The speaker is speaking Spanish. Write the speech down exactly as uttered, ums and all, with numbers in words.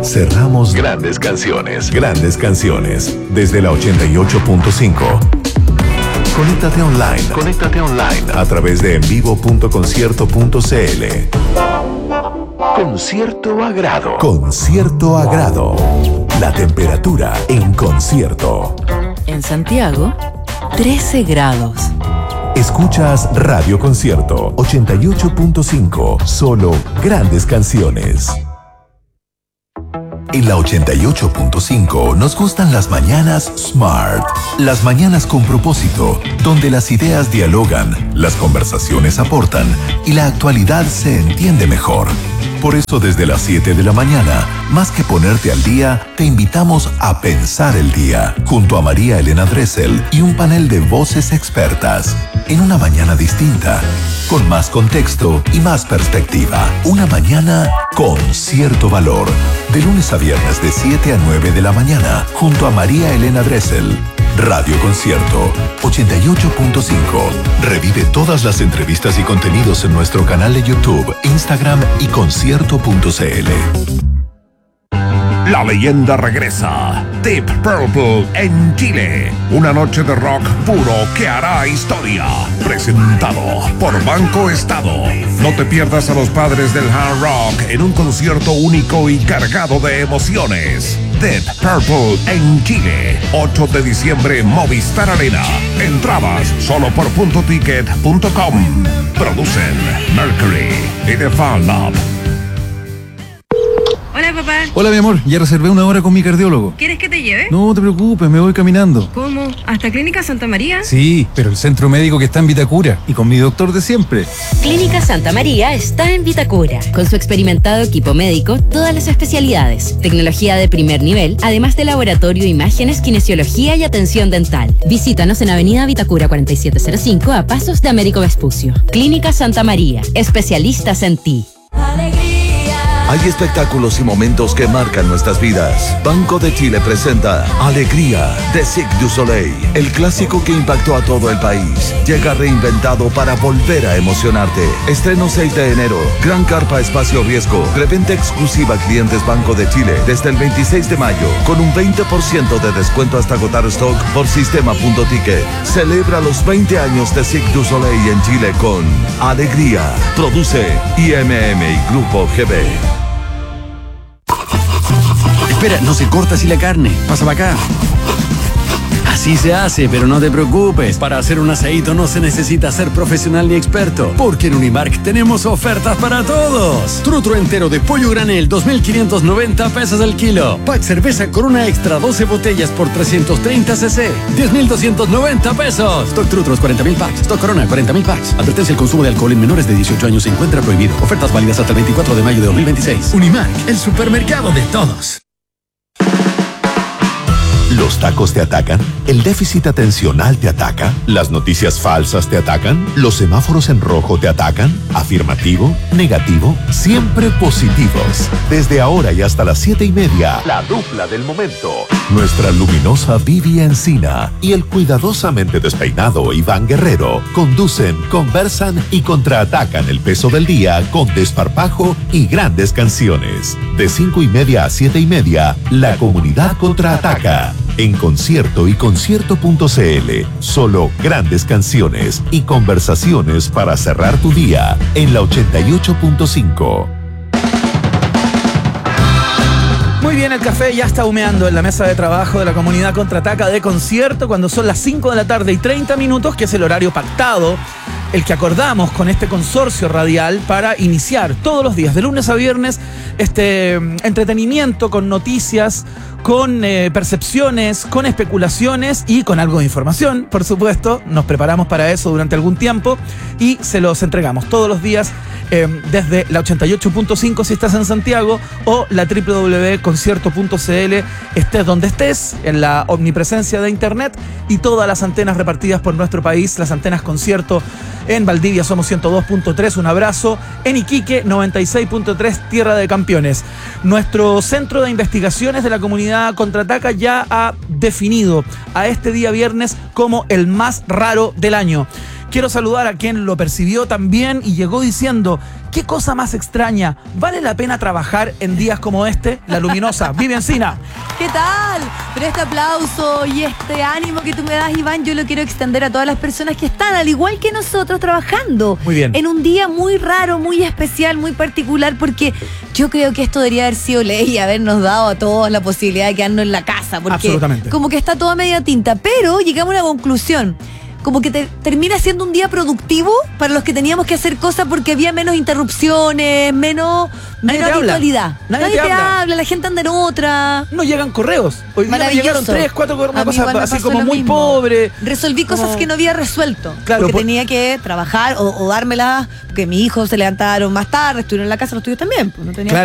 cerramos grandes canciones. Grandes canciones. Desde la ochenta y ocho punto cinco. Conéctate online. Conéctate online a través de envivo punto concierto punto cl. Con cierto agrado. Con cierto agrado. La temperatura en concierto. En Santiago, trece grados. Escuchas Radio Concierto ochenta y ocho punto cinco. Solo grandes canciones. En la ochenta y ocho punto cinco nos gustan las mañanas Smart. Las mañanas con propósito, donde las ideas dialogan, las conversaciones aportan y la actualidad se entiende mejor. Por eso desde las siete de la mañana, más que ponerte al día, te invitamos a pensar el día, junto a María Elena Dressel y un panel de voces expertas. En una mañana distinta, con más contexto y más perspectiva. Una mañana con cierto valor. De lunes a viernes de siete a nueve de la mañana, junto a María Elena Dressel. Radio Concierto ochenta y ocho punto cinco. Revive todas las entrevistas y contenidos en nuestro canal de YouTube, Instagram y concierto punto cl. La leyenda regresa. Deep Purple en Chile. Una noche de rock puro que hará historia. Presentado por Banco Estado. No te pierdas a los padres del hard rock en un concierto único y cargado de emociones. Deep Purple en Chile. ocho de diciembre, Movistar Arena. Entradas solo por punto ticket punto com. Producen Mercury y The Fan Lab. Hola, papá. Hola, mi amor. Ya reservé una hora con mi cardiólogo. ¿Quieres que te lleve? No te preocupes, me voy caminando. ¿Cómo? ¿Hasta Clínica Santa María? Sí, pero el centro médico que está en Vitacura y con mi doctor de siempre. Clínica Santa María está en Vitacura. Con su experimentado equipo médico, todas las especialidades, tecnología de primer nivel, además de laboratorio, imágenes, kinesiología y atención dental. Visítanos en Avenida Vitacura cuarenta y siete cero cinco a pasos de Américo Vespucio. Clínica Santa María, especialistas en ti. Hay espectáculos y momentos que marcan nuestras vidas. Banco de Chile presenta Alegría de Cirque du Soleil, el clásico que impactó a todo el país. Llega reinventado para volver a emocionarte. Estreno seis de enero. Gran carpa espacio riesgo. Preventa exclusiva a clientes Banco de Chile desde el veintiséis de mayo con un veinte por ciento de descuento hasta agotar stock por sistema punto ticket. Celebra los veinte años de Cirque du Soleil en Chile con Alegría. Produce I M M y Grupo G B. Espera, no se corta así la carne. Pasa para acá. Así se hace, pero no te preocupes. Para hacer un asadito no se necesita ser profesional ni experto, porque en Unimark tenemos ofertas para todos. Trutro entero de pollo granel, dos mil quinientos noventa pesos al kilo. Pack cerveza Corona Extra, doce botellas por trescientos treinta centilitros, diez mil doscientos noventa pesos. Stock Trutros, cuarenta mil packs. Stock Corona, cuarenta mil packs. Advertencia: el consumo de alcohol en menores de dieciocho años se encuentra prohibido. Ofertas válidas hasta el veinticuatro de mayo de dos mil veintiséis. Unimark, el supermercado de todos. ¿Los tacos te atacan? ¿El déficit atencional te ataca? ¿Las noticias falsas te atacan? ¿Los semáforos en rojo te atacan? ¿Afirmativo? ¿Negativo? Siempre positivos. Desde ahora y hasta las siete y media, la dupla del momento. Nuestra luminosa Vivi Encina y el cuidadosamente despeinado Iván Guerrero conducen, conversan y contraatacan el peso del día con desparpajo y grandes canciones. De cinco y media a siete y media, la comunidad contraataca. En concierto y concierto punto cl, solo grandes canciones y conversaciones para cerrar tu día en la ochenta y ocho punto cinco. Muy bien, el café ya está humeando en la mesa de trabajo de la comunidad contraataca de concierto cuando son las cinco de la tarde y treinta minutos, que es el horario pactado, el que acordamos con este consorcio radial para iniciar todos los días, de lunes a viernes, este entretenimiento con noticias, con eh, percepciones, con especulaciones y con algo de información, por supuesto. Nos preparamos para eso durante algún tiempo y se los entregamos todos los días eh, desde la ochenta y ocho punto cinco si estás en Santiago o la doble u doble u doble u punto concierto punto cl, estés donde estés, en la omnipresencia de internet y todas las antenas repartidas por nuestro país, las antenas concierto. En Valdivia somos ciento dos punto tres, un abrazo. En Iquique, noventa y seis punto tres, Tierra de Campeones. Nuestro centro de investigaciones de la comunidad contraataca ya ha definido a este día viernes como el más raro del año. Quiero saludar a quien lo percibió también y llegó diciendo, ¿qué cosa más extraña? ¿Vale la pena trabajar en días como este? La luminosa, Vivi Encina. ¿Qué tal? Pero este aplauso y este ánimo que tú me das, Iván, yo lo quiero extender a todas las personas que están, al igual que nosotros, trabajando. Muy bien. En un día muy raro, muy especial, muy particular, porque yo creo que esto debería haber sido ley y habernos dado a todos la posibilidad de quedarnos en la casa. Porque absolutamente. Como que está toda media tinta. Pero llegamos a una conclusión. Como que te, termina siendo un día productivo para los que teníamos que hacer cosas porque había menos interrupciones, menos, Nadie menos te habla. habitualidad. Nadie Nadie, te te habla. habla, la gente anda en otra. No llegan correos. Hoy día me Maravilloso. llegaron tres, cuatro correos, una A mí cosa igual me así pasó como lo muy mismo. pobre. Resolví como- cosas que no había resuelto. Claro, porque por- tenía que trabajar o, o dármelas, porque mis hijos se levantaron más tarde, estuvieron en la casa, los tuyos también. Pues no tenía Claro.